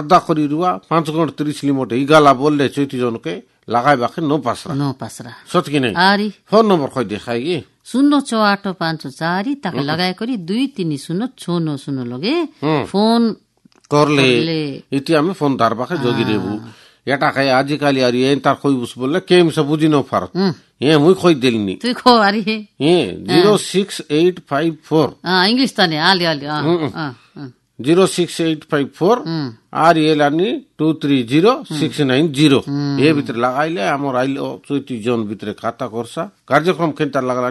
আদা করি রুয়া 5 ঘন্টা 30 লিমোটে ইগালা বললে 34 জনকে লাগাই বাকি নো পাসরা সত কি নাই আরি ফোন নম্বর কই দেখাই কি 06854 তাকে লাগাই করি 2330 লগে ফোন করলে ইতি আমি ফোন দার বাকি যোগী দেবু এটা খাই আজিকালি আর এন তার কই বুঝ বললে কেম সব বুঝি ন ফার মুই কই দিলনি তুই খো আরি 06854 ইংলিশ তানে আলি 06854 আর এলানি 230690 এ ভিতরে লাগাইলে আমার আইলো 34 জন ভিতরে খাতা করছা কার্যক্রম কেনটা লাগলা